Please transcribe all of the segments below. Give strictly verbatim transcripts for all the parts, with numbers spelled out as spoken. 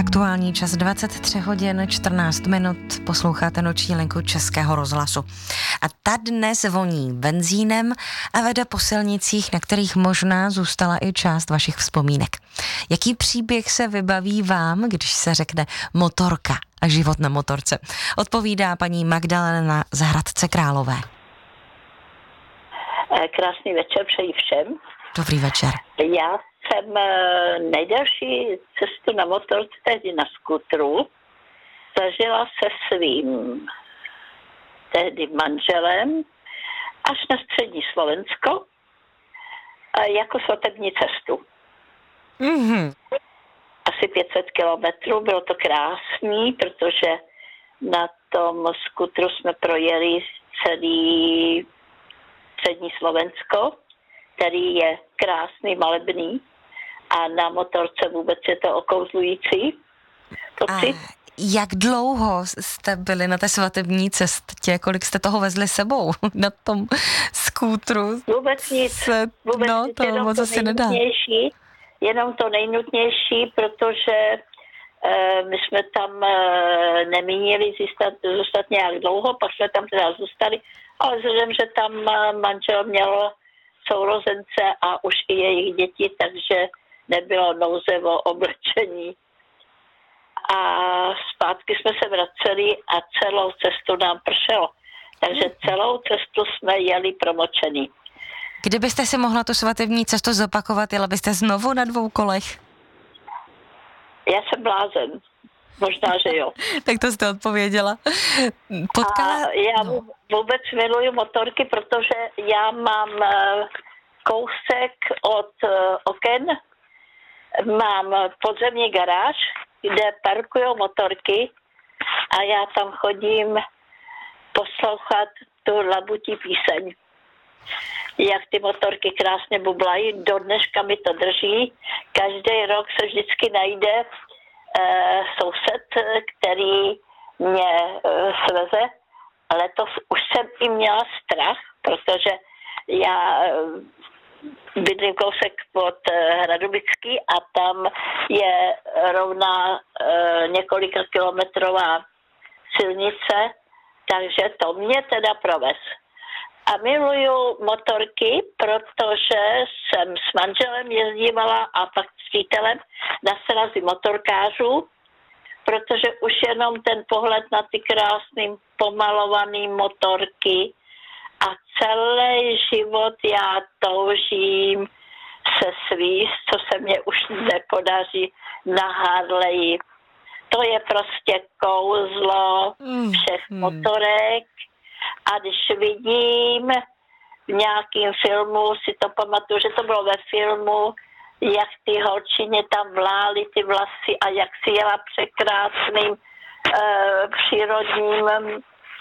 Aktuální čas dvacet tři hodin čtrnáct minut, posloucháte noční linku Českého rozhlasu. A ta dnes voní benzínem a vede po silnicích, na kterých možná zůstala i část vašich vzpomínek. Jaký příběh se vybaví vám, když se řekne motorka a život na motorce? Odpovídá paní Magdalena z Hradce Králové. Krásný večer přeji všem. Dobrý večer. Já jsem nejdelší cestu na motorce, tehdy na skutru, zažila se svým tehdy manželem až na střední Slovensko jako svatební cestu. Mm-hmm. Asi pět set kilometrů, bylo to krásný, protože na tom skutru jsme projeli celý střední Slovensko, který je krásný, malebný a na motorce vůbec je to okouzlující pocit. A jak dlouho jste byli na té svatební cestě? Kolik jste toho vezli sebou na tom skútru? Vůbec nic. Se, vůbec no, nic, to jenom moc to asi nedá. Jenom to nejnutnější, protože e, my jsme tam e, nemínili zůstat, zůstat nějak dlouho, pak jsme tam teda zůstali, ale vzhledem, že tam manžel měl sourozence a už i jejich děti, takže nebylo nouze o oblečení. A zpátky jsme se vraceli a celou cestu nám pršelo. Takže celou cestu jsme jeli promočený. Kdybyste si mohla tu svatební cestu zopakovat, jela byste znovu na dvou kolech? Já jsem blázen. Možná, že jo. Tak to jste odpověděla. Potkala... A já vůbec miluju motorky, protože já mám kousek od oken, mám podzemní garáž, kde parkujou motorky a já tam chodím poslouchat tu labutí píseň. Jak ty motorky krásně bublají, do dneška mi to drží. Každý rok se vždycky najde uh, soused, který mě uh, sveze. Letos už jsem i měla strach, protože já uh, bydlím kousek pod uh, Hradobický a tam je rovná uh, několika kilometrová silnice, takže to mě teda provez. A miluju motorky, protože jsem s manželem jezdívala a pak s přítelem na srazy motorkářů, protože už jenom ten pohled na ty krásný pomalovaný motorky a celý život já toužím se svízt, co se mně už nepodaří na Harleyi. To je prostě kouzlo všech motorek. A když vidím v nějakém filmu, si to pamatuju, že to bylo ve filmu, jak ty holčině tam vlály ty vlasy a jak si jela překrásným e, přírodním e,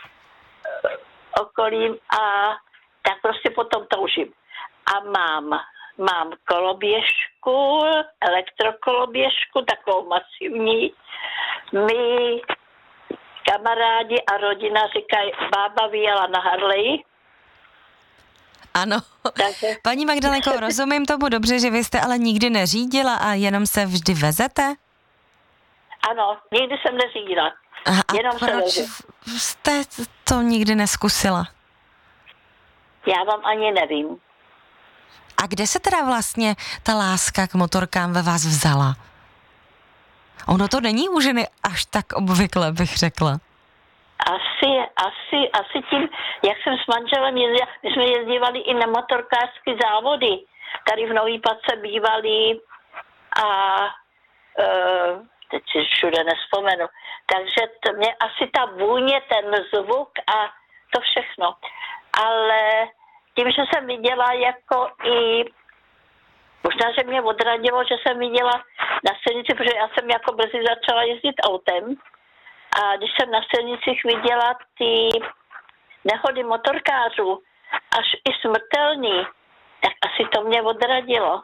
okolím a tak prostě potom toužím. A mám, mám koloběžku, elektrokoloběžku, takovou masivní. My kamarádi a rodina říkají, bába vyjela na Harleyi. Ano. Takže... Paní Magdalenko, rozumím tomu dobře, že vy jste ale nikdy neřídila a jenom se vždy vezete? Ano, nikdy jsem neřídila. A, jenom a proč se jste to nikdy neskusila? Já vám ani nevím. A kde se teda vlastně ta láska k motorkám ve vás vzala? Ono to není u ženy až tak obvykle, bych řekla. Asi, asi, asi tím, jak jsem s manželem jezdila, my jsme jezdívali i na motorkářské závody. Tady v Nový Pace bývali a uh, teď si všude nespomenu. Takže to mě asi ta vůně, ten zvuk a to všechno. Ale tím, že jsem viděla jako i možná, že mě odradilo, že jsem viděla na silnici, protože já jsem jako brzy začala jezdit autem a když jsem na silnicích viděla ty nehody motorkářů, až i smrtelný, tak asi to mě odradilo.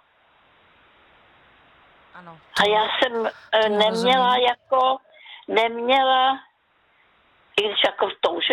Ano. A já jsem neměla jako, neměla, i když jako toužila,